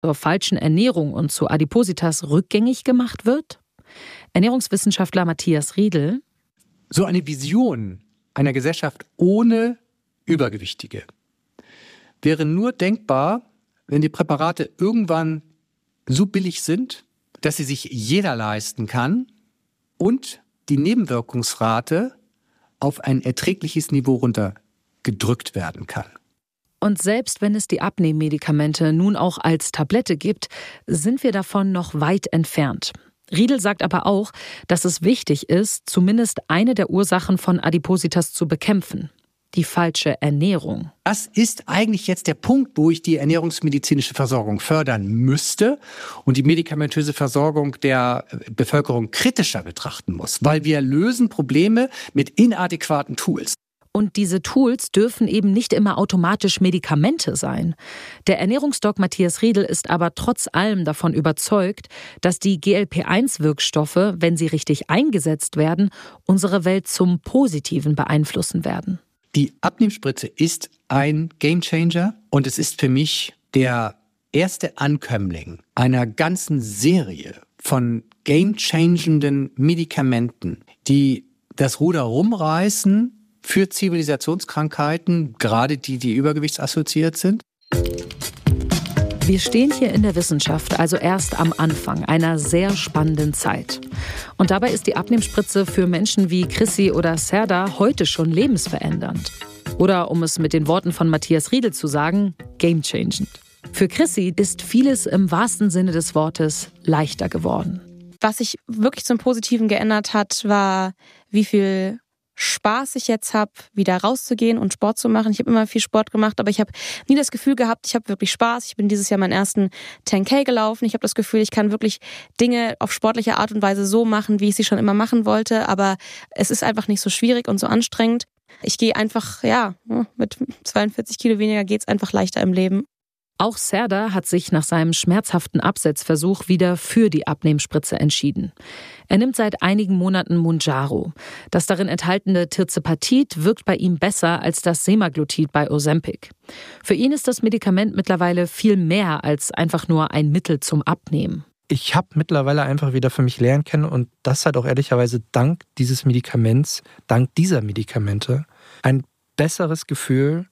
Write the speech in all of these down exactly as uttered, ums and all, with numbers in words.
zur falschen Ernährung und zu Adipositas rückgängig gemacht wird? Ernährungswissenschaftler Matthias Riedel. So eine Vision einer Gesellschaft ohne Übergewichtige wäre nur denkbar, wenn die Präparate irgendwann so billig sind, dass sie sich jeder leisten kann und die Nebenwirkungsrate auf ein erträgliches Niveau runtergedrückt werden kann. Und selbst wenn es die Abnehmmedikamente nun auch als Tablette gibt, sind wir davon noch weit entfernt. Riedel sagt aber auch, dass es wichtig ist, zumindest eine der Ursachen von Adipositas zu bekämpfen: die falsche Ernährung. Das ist eigentlich jetzt der Punkt, wo ich die ernährungsmedizinische Versorgung fördern müsste und die medikamentöse Versorgung der Bevölkerung kritischer betrachten muss, weil wir lösen Probleme mit inadäquaten Tools. Und diese Tools dürfen eben nicht immer automatisch Medikamente sein. Der Ernährungsdoc Matthias Riedel ist aber trotz allem davon überzeugt, dass die G L P eins Wirkstoffe, wenn sie richtig eingesetzt werden, unsere Welt zum Positiven beeinflussen werden. Die Abnehmspritze ist ein Gamechanger und es ist für mich der erste Ankömmling einer ganzen Serie von gamechangenden Medikamenten, die das Ruder rumreißen für Zivilisationskrankheiten, gerade die, die übergewichtsassoziiert sind. Wir stehen hier in der Wissenschaft also erst am Anfang einer sehr spannenden Zeit. Und dabei ist die Abnehmspritze für Menschen wie Chrissy oder Serda heute schon lebensverändernd. Oder um es mit den Worten von Matthias Riedel zu sagen, gamechangend. Für Chrissy ist vieles im wahrsten Sinne des Wortes leichter geworden. Was sich wirklich zum Positiven geändert hat, war, wie viel Spaß ich jetzt habe, wieder rauszugehen und Sport zu machen. Ich habe immer viel Sport gemacht, aber ich habe nie das Gefühl gehabt, ich habe wirklich Spaß. Ich bin dieses Jahr meinen ersten zehn K gelaufen. Ich habe das Gefühl, ich kann wirklich Dinge auf sportliche Art und Weise so machen, wie ich sie schon immer machen wollte, aber es ist einfach nicht so schwierig und so anstrengend. Ich gehe einfach, ja, mit zweiundvierzig Kilo weniger geht's einfach leichter im Leben. Auch Serda hat sich nach seinem schmerzhaften Absetzversuch wieder für die Abnehmspritze entschieden. Er nimmt seit einigen Monaten Mounjaro. Das darin enthaltene Tirzepatit wirkt bei ihm besser als das Semaglutid bei Ozempic. Für ihn ist das Medikament mittlerweile viel mehr als einfach nur ein Mittel zum Abnehmen. Ich habe mittlerweile einfach wieder für mich lernen können und das hat auch ehrlicherweise dank dieses Medikaments, dank dieser Medikamente, ein besseres Gefühl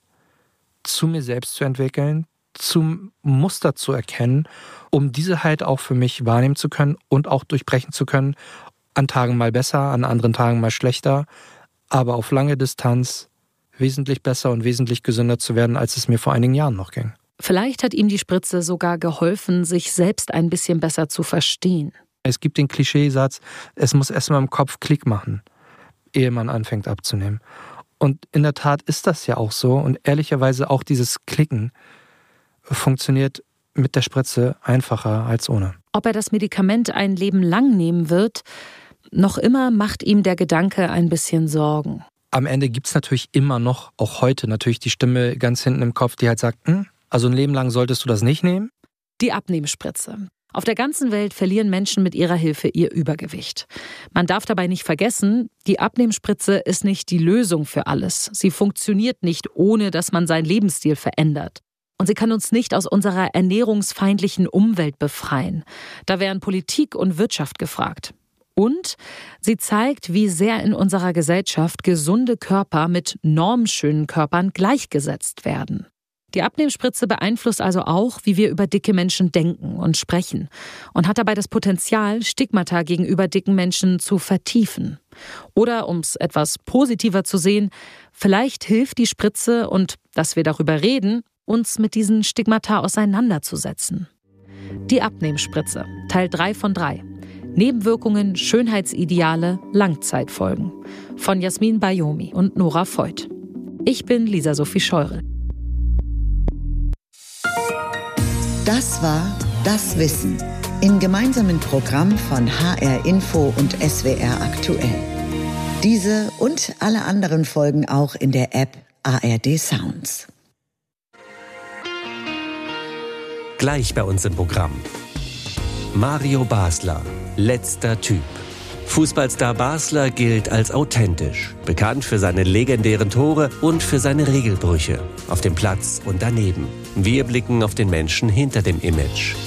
zu mir selbst zu entwickeln, zum Muster zu erkennen, um diese halt auch für mich wahrnehmen zu können und auch durchbrechen zu können. An Tagen mal besser, an anderen Tagen mal schlechter, aber auf lange Distanz wesentlich besser und wesentlich gesünder zu werden, als es mir vor einigen Jahren noch ging. Vielleicht hat ihm die Spritze sogar geholfen, sich selbst ein bisschen besser zu verstehen. Es gibt den Klischeesatz, es muss erstmal im Kopf Klick machen, ehe man anfängt abzunehmen. Und in der Tat ist das ja auch so und ehrlicherweise auch dieses Klicken funktioniert mit der Spritze einfacher als ohne. Ob er das Medikament ein Leben lang nehmen wird, noch immer macht ihm der Gedanke ein bisschen Sorgen. Am Ende gibt es natürlich immer noch, auch heute natürlich die Stimme ganz hinten im Kopf, die halt sagt, hm, also ein Leben lang solltest du das nicht nehmen. Die Abnehmspritze. Auf der ganzen Welt verlieren Menschen mit ihrer Hilfe ihr Übergewicht. Man darf dabei nicht vergessen, die Abnehmspritze ist nicht die Lösung für alles. Sie funktioniert nicht, ohne dass man seinen Lebensstil verändert. Und sie kann uns nicht aus unserer ernährungsfeindlichen Umwelt befreien. Da wären Politik und Wirtschaft gefragt. Und sie zeigt, wie sehr in unserer Gesellschaft gesunde Körper mit normschönen Körpern gleichgesetzt werden. Die Abnehmspritze beeinflusst also auch, wie wir über dicke Menschen denken und sprechen und hat dabei das Potenzial, Stigmata gegenüber dicken Menschen zu vertiefen. Oder, um es etwas positiver zu sehen, vielleicht hilft die Spritze und, dass wir darüber reden, uns mit diesen Stigmata auseinanderzusetzen. Die Abnehmspritze, Teil drei von drei. Nebenwirkungen, Schönheitsideale, Langzeitfolgen. Von Jasmin Bayomi und Nora Voigt. Ich bin Lisa Sophie Scheurel. Das war Das Wissen im gemeinsamen Programm von H R Info und S W R Aktuell. Diese und alle anderen Folgen auch in der App A R D Sounds. Gleich bei uns im Programm. Mario Basler, letzter Typ. Fußballstar Basler gilt als authentisch, bekannt für seine legendären Tore und für seine Regelbrüche auf dem Platz und daneben. Wir blicken auf den Menschen hinter dem Image.